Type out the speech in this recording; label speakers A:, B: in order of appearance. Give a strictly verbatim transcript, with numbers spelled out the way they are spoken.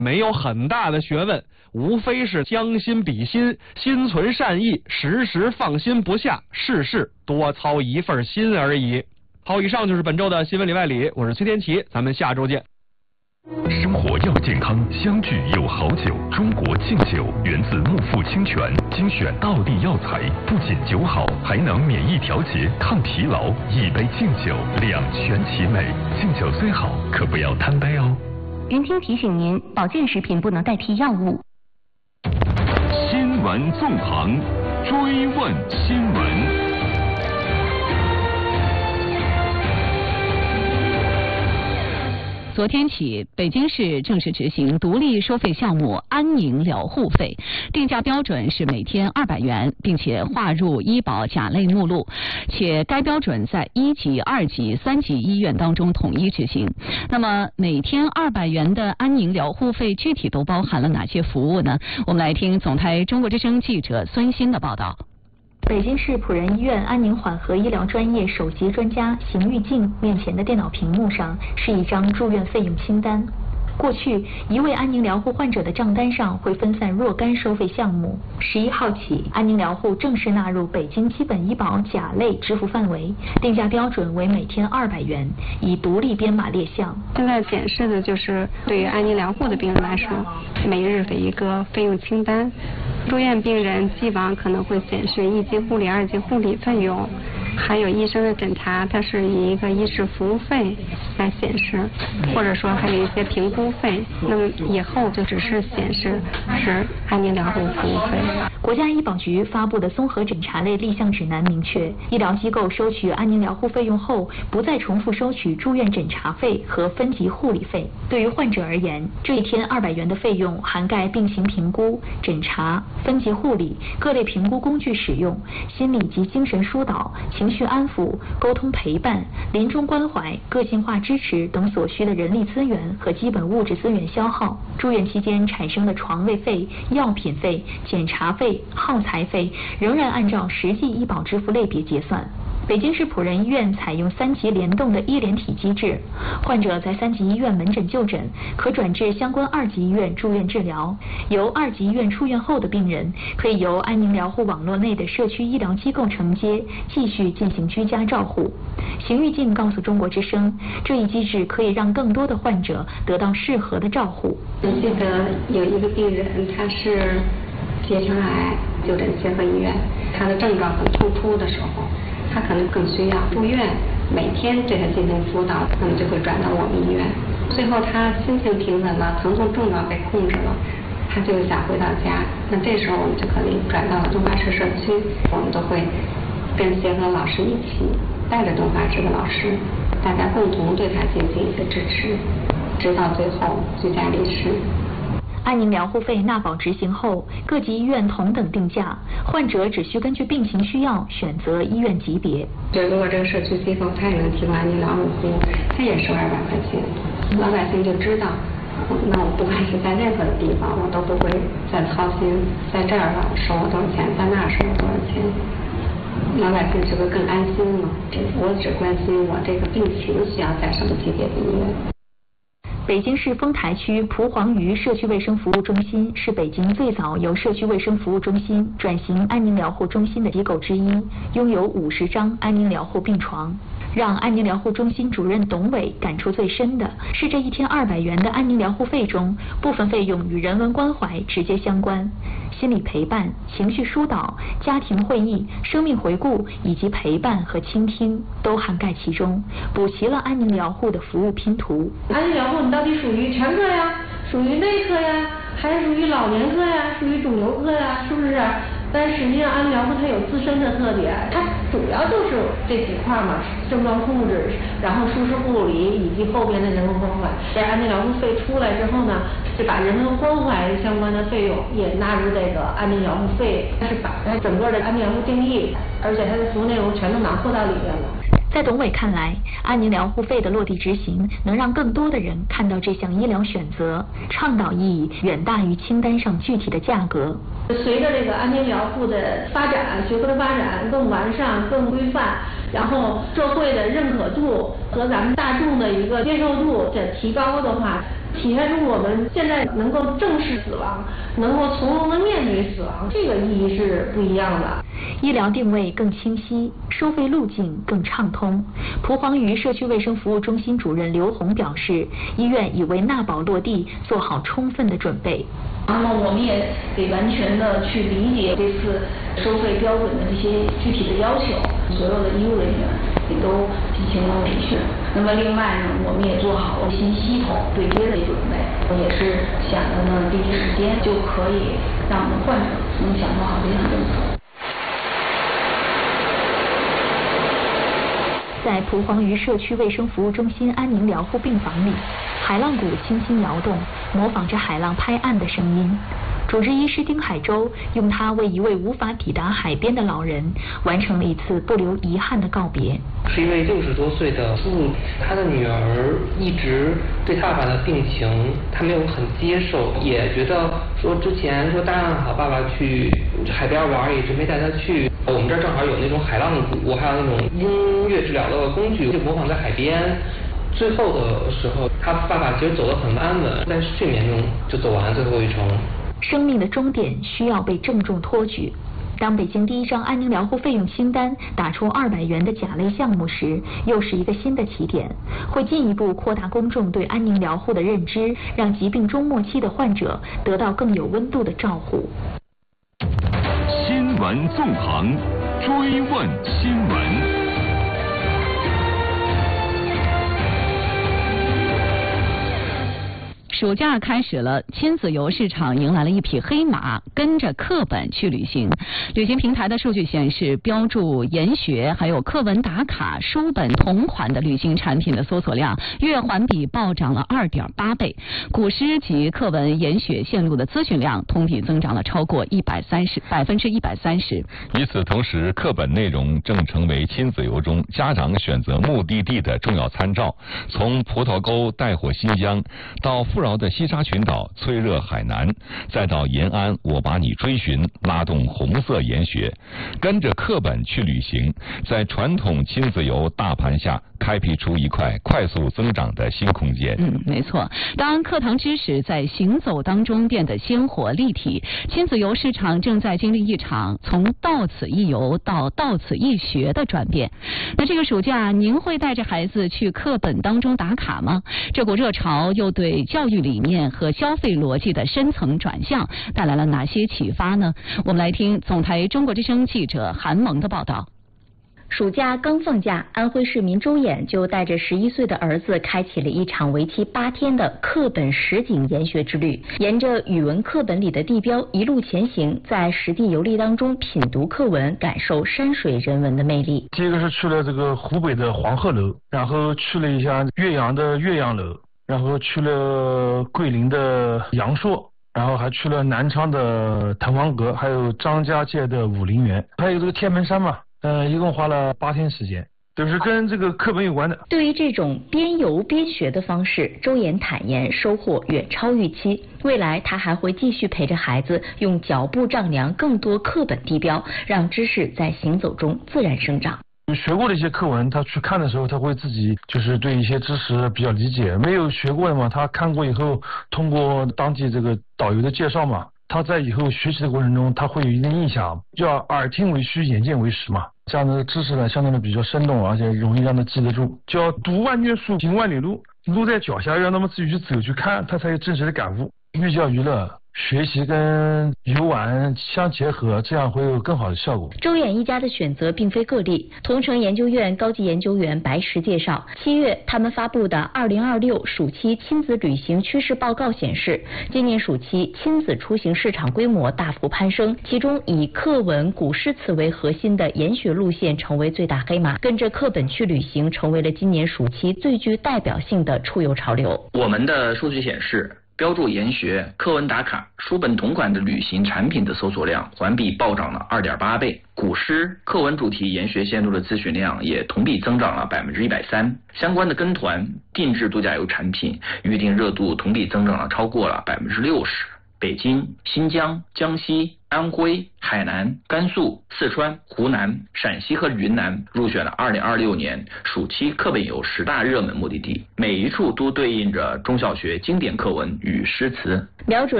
A: 没有很大的学问，无非是将心比心，心存善意，时时放心不下，事事多操一份心而已。好，以上就是本周的新闻里外里，我是崔天琪，咱们下周见。
B: 生活要健康，相聚有好酒。中国敬酒源自木富清泉，精选道地药材，不仅酒好，还能免疫调节、抗疲劳。一杯敬酒，两全其美。敬酒虽好，可不要贪杯哦。
C: 云听提醒您，保健食品不能代替药物。
B: 新闻纵横，追问新闻。
D: 昨天起，北京市正式执行独立收费项目安宁疗护费，定价标准是每天二百元，并且划入医保甲类目录，且该标准在一级、二级、三级医院当中统一执行。那么，每天二百元的安宁疗护费具体都包含了哪些服务呢？我们来听总台中国之声记者孙鑫的报道。
E: 北京市辅仁医院安宁缓和医疗专业首席专家邢玉静面前的电脑屏幕上是一张住院费用清单。过去，一位安宁疗护患者的账单上会分散若干收费项目。十一号起，安宁疗护正式纳入北京基本医保甲类支付范围，定价标准为每天二百元，以独立编码列项。
F: 现在显示的就是对于安宁疗护的病人来说，每日的一个费用清单。住院病人既往可能会显示一级护理、二级护理费用，还有医生的诊查，它是以一个医事服务费来显示，或者说还有一些评估费。那么以后就只是显示是安宁疗护服务费。
E: 国家医保局发布的综合诊查类立项指南明确，医疗机构收取安宁疗护费用后，不再重复收取住院诊查费和分级护理费。对于患者而言，这一天二百元的费用涵盖病情评估、诊查、分级护理、各类评估工具使用、心理及精神疏导、情绪安抚、沟通陪伴、临终关怀、个性化支持等所需的人力资源和基本物质资源消耗。住院期间产生的床位费、药品费、检查费、耗材费仍然按照实际医保支付类别结算。北京市辅仁医院采用三级联动的医联体机制，患者在三级医院门诊就诊，可转至相关二级医院住院治疗。由二级医院出院后的病人，可以由安宁疗护网络内的社区医疗机构承接，继续进行居家照护。邢玉静告诉中国之声，这一机制可以让更多的患者得到适合的照护。
F: 我记得有一个病人，他是结肠癌，就诊协和医院，他的症状很突出的时候，他可能更需要住院，每天对他进行辅导，那么就会转到我们医院。最后他心情平稳了，疼痛症状被控制了，他就想回到家，那这时候我们就可以转到了东华市社区，我们都会跟协和老师一起带着东华市的老师，大家共同对他进行一个支持，直到最后居家离世。
E: 安宁疗护费纳保执行后，各级医院同等定价，患者只需根据病情需要选择医院级别。
F: 就如果这个社区机构它也能提供安宁疗护服务，它也收二百块钱，老百姓就知道，那我不管是在任何的地方，我都不会再操心，在这儿收我多少钱，在那儿收我多少钱，老百姓是不是更安心了？我只关心我这个病情需要在什么级别的医院。
E: 北京市丰台区蒲黄榆社区卫生服务中心是北京最早由社区卫生服务中心转型安宁疗护中心的机构之一，拥有五十张安宁疗护病床。让安宁疗护中心主任董伟感触最深的是，这一天二百元的安宁疗护费中，部分费用与人文关怀直接相关，心理陪伴、情绪疏导、家庭会议、生命回顾以及陪伴和倾听都涵盖其中，补齐了安宁疗护的服务拼图。
G: 安宁疗护你到底属于全科呀，属于内科呀，还是属于老年科呀，属于肿瘤科呀，是不是？但实际上安宁疗护它有自身的特点，它主要就是这几块嘛，症状控制，然后舒适护理以及后边的人文关怀。在安宁疗护费出来之后呢，就把人文关怀相关的费用也纳入这个安宁疗护费，它是把它整个的安宁疗护定义，而且它的服务内容全都囊括到里面了。
E: 在董伟看来，安宁疗护费的落地执行能让更多的人看到这项医疗选择，倡导意义远大于清单上具体的价格。
G: 随着这个安宁疗护的发展，学科的发展更完善、更规范，然后社会的认可度和咱们大众的一个接受度的提高的话， 体现出我们现在能够正视死亡，能够从容的面对死亡，这个意义是不一样的。
E: 医疗定位更清晰，收费路径更畅通。蒲黄榆社区卫生服务中心主任刘红表示，医院已为纳保落地做好充分的准备。
H: 那么我们也得完全的去理解这次收费标准的这些具体的要求，所有的医务人员也都进行了培训。那么另外呢，我们也做好了新系统对接的准备，也是想着呢第一时间就可以让我们患者能享受好这项政策。
E: 在蒲黄榆社区卫生服务中心安宁疗护病房里，海浪鼓轻轻摇动，模仿着海浪拍岸的声音。主治医师丁海洲用它为一位无法抵达海边的老人完成了一次不留遗憾的告别。
I: 是一位六十多岁的父母，他的女儿一直对他爸爸的病情他没有很接受，也觉得说之前说答应好爸爸去海边玩，一直没带他去。我们这儿正好有那种海浪鼓，还有那种音乐治疗的工具，就模仿在海边。最后的时候，他爸爸其实走得很安稳，在睡眠中就走完最后一程。
E: 生命的终点需要被郑重托举。当北京第一张安宁疗护费用清单打出二百元的甲类项目时，又是一个新的起点，会进一步扩大公众对安宁疗护的认知，让疾病中末期的患者得到更有温度的照护。
B: 新闻纵横，追问新闻。
D: 暑假开始了，亲子游市场迎来了一匹黑马，跟着课本去旅行。旅行平台的数据显示，标注研学还有课文打卡、书本同款的旅行产品的搜索量月环比暴涨了 二点八倍，古诗及课文研学线路的咨询量同比增长了超过一百三十百分之一百三十。
J: 与此同时，课本内容正成为亲子游中家长选择目的地的重要参照。从葡萄沟带火新疆到富饶的西沙群岛催热海南，再到延安我把你追寻，拉动红色研学，跟着课本去旅行，在传统亲子游大盘下开辟出一块快速增长的新空间。
D: 嗯，没错。当课堂知识在行走当中变得鲜活立体，亲子游市场正在经历一场从到此一游到到此一学的转变。那这个暑假，您会带着孩子去课本当中打卡吗？这股热潮又对教育理念和消费逻辑的深层转向带来了哪些启发呢？我们来听总台中国之声记者韩萌的报道。
K: 暑假刚放假，安徽市民周衍就带着十一岁的儿子开启了一场为期八天的课本实景研学之旅，沿着语文课本里的地标一路前行，在实地游历当中品读课文，感受山水人文的魅力。
L: 第一个是去了这个湖北的黄鹤楼，然后去了一下岳阳的岳阳楼，然后去了桂林的阳朔，然后还去了南昌的滕王阁，还有张家界的武陵源，还有这个天门山嘛。呃，一共花了八天时间，都是跟这个课本有关的。
K: 对于这种边游边学的方式，周衍坦言收获远超预期。未来他还会继续陪着孩子用脚步丈量更多课本地标，让知识在行走中自然生长。
L: 学过的一些课文，他去看的时候，他会自己就是对一些知识比较理解。没有学过的嘛，他看过以后，通过当地这个导游的介绍嘛，他在以后学习的过程中，他会有一定印象。叫耳听为虚，眼见为实嘛。这样的知识呢，相对的比较生动，而且容易让他记得住。叫读万卷书，行万里路，路在脚下，让他们自己去走去看，他才有真实的感悟。寓教于乐，学习跟游玩相结合，这样会有更好的效果。
K: 周衍一家的选择并非个例。同城研究院高级研究员白石介绍，七月他们发布的二零二六暑期亲子旅行趋势报告显示，今年暑期亲子出行市场规模大幅攀升，其中以课文、古诗词为核心的研学路线成为最大黑马，跟着课本去旅行成为了今年暑期最具代表性的出游潮流。
M: 我们的数据显示，标注研学、课文打卡、书本同款的旅行产品的搜索量环比暴涨了 二点八倍，古诗、课文主题研学线路的咨询量也同比增长了百分之一百三，相关的跟团、定制度假游产品预订热度同比增长了超过了百分之六十。 北京、新疆、江西、安徽、海南、甘肃、四川、湖南、陕西和云南入选了二零二六年暑期课本游十大热门目的地，每一处都对应着中小学经典课文与诗词。
K: 苗主任